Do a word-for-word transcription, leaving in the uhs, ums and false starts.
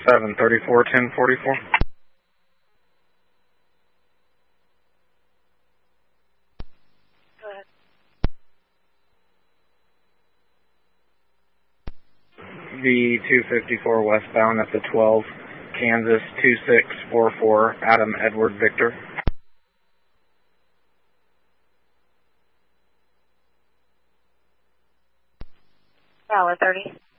seven thirty-four ten forty-four. Go ahead. V two fifty-four westbound at the twelve, Kansas two six four four, Adam Edward Victor. Valid thirty.